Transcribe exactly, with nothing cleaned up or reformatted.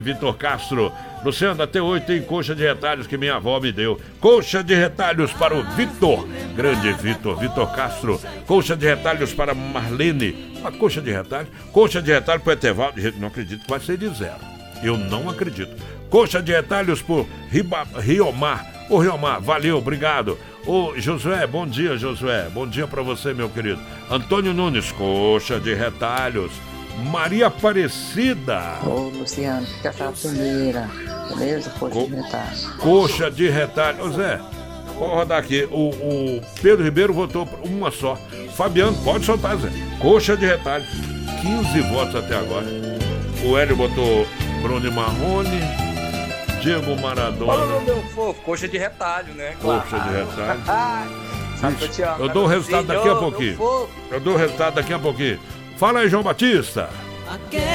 Vitor Castro, Luciano, até hoje tem coxa de retalhos que minha avó me deu. Coxa de retalhos para o Vitor, grande Vitor, Vitor Castro. Coxa de retalhos para Marlene. Uma coxa de retalhos. Coxa de retalho para o Etevaldo. Gente, não acredito que vai ser de zero. Eu não acredito. Coxa de retalhos por Riba, Riomar. Ô Riomar, valeu, obrigado. Ô Josué, bom dia, Josué. Bom dia para você, meu querido. Antônio Nunes, coxa de retalhos. Maria Aparecida. Ô Luciano, fica essa primeira, beleza? Coxa Co- de retalho. Coxa de retalho. Ô Zé, vou rodar aqui. O, o Pedro Ribeiro votou uma só. Fabiano, pode soltar, Zé. Coxa de retalho. quinze votos até agora. O Hélio botou Bruno Marrone. Diego Maradona. Olha o meu fofo, coxa de retalho, né? Claro. Coxa de retalho. Sabe que eu te amo, eu dou o resultado daqui a Senhor, pouquinho. Eu dou o resultado daqui a pouquinho. Fala aí, João Batista.